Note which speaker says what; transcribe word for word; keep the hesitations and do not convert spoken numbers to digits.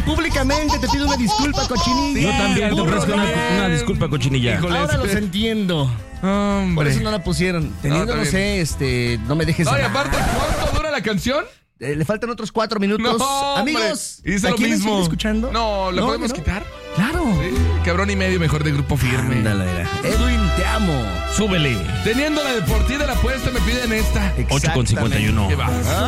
Speaker 1: públicamente te pido una disculpa, cochinilla.
Speaker 2: Yo también te
Speaker 1: Burro,
Speaker 2: ofrezco una,
Speaker 1: bien.
Speaker 2: una disculpa, cochinilla.
Speaker 3: Híjole.
Speaker 1: Ahora los entiendo.
Speaker 3: Hombre.
Speaker 1: Por eso no la pusieron. Teniendo,
Speaker 3: No,
Speaker 1: no,
Speaker 3: está
Speaker 1: sé, este, no me dejes.
Speaker 3: No, y
Speaker 1: hablar.
Speaker 3: aparte, ¿cuánto dura la canción?
Speaker 1: Eh, le faltan otros cuatro minutos.
Speaker 3: No, hombre.
Speaker 1: Amigos,
Speaker 3: Y dice
Speaker 1: ¿a
Speaker 3: lo
Speaker 1: quién
Speaker 3: mismo.
Speaker 1: sigue escuchando?
Speaker 3: No, ¿lo podemos
Speaker 1: ¿no?
Speaker 3: quitar?
Speaker 1: Claro.
Speaker 3: Sí, cabrón y medio mejor de Grupo Firme.
Speaker 1: Ándale, Edwin, te amo.
Speaker 2: Súbele.
Speaker 3: Teniendo la deportiva de la apuesta, me piden esta.
Speaker 2: ocho con cincuenta y uno.
Speaker 3: ¿Qué va?